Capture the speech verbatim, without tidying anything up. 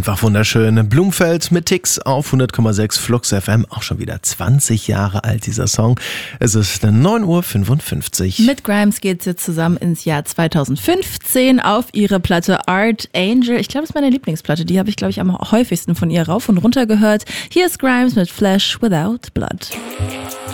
Einfach wunderschön. Blumfeld mit Tix auf hundert Komma sechs Flux F M. Auch schon wieder zwanzig Jahre alt, dieser Song. Es ist neun Uhr fünfundfünfzig. Mit Grimes geht sie zusammen ins Jahr zweitausendfünfzehn auf ihre Platte Art Angel. Ich glaube, das ist meine Lieblingsplatte. Die habe ich, glaube ich, am häufigsten von ihr rauf und runter gehört. Hier ist Grimes mit Flesh Without Blood.